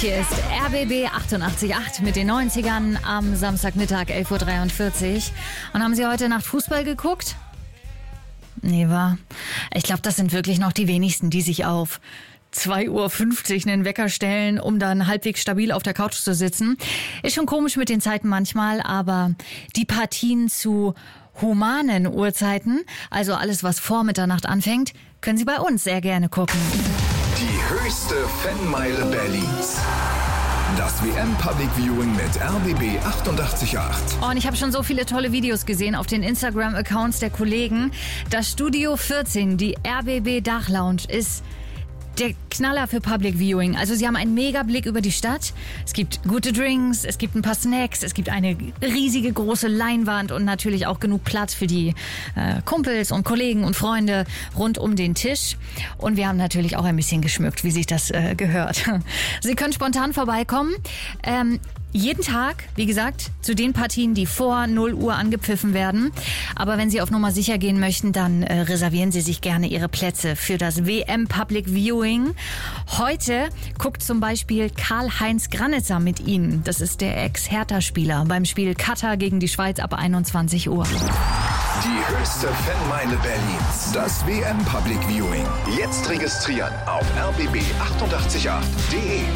Hier ist RBB 88.8 mit den 90ern am Samstagmittag 11.43 Uhr. Und haben Sie heute Nacht Fußball geguckt? Nee, war. Ich glaube, das sind wirklich noch die wenigsten, die sich auf 2.50 Uhr einen Wecker stellen, um dann halbwegs stabil auf der Couch zu sitzen. Ist schon komisch mit den Zeiten manchmal, aber die Partien zu humanen Uhrzeiten, also alles, was vor Mitternacht anfängt, können Sie bei uns sehr gerne gucken. Die höchste Fanmeile Berlins. Das WM Public Viewing mit RBB 88.8. Und ich habe schon so viele tolle Videos gesehen auf den Instagram-Accounts der Kollegen. Das Studio 14, die RBB Dachlounge, ist der Knaller für Public Viewing. Also sie haben einen mega Blick über die Stadt. Es gibt gute Drinks, es gibt ein paar Snacks, es gibt eine riesige große Leinwand und natürlich auch genug Platz für die Kumpels und Kollegen und Freunde rund um den Tisch. Und wir haben natürlich auch ein bisschen geschmückt, wie sich das gehört. Sie können spontan vorbeikommen. Jeden Tag, wie gesagt, zu den Partien, die vor 0 Uhr angepfiffen werden. Aber wenn Sie auf Nummer sicher gehen möchten, dann reservieren Sie sich gerne Ihre Plätze für das WM Public Viewing. Heute guckt zum Beispiel Karl-Heinz Granitzer mit Ihnen. Das ist der Ex-Hertha-Spieler beim Spiel Katar gegen die Schweiz ab 21 Uhr. Die höchste Fanmeile Berlins. Das WM Public Viewing. Jetzt registrieren auf rbb888.de.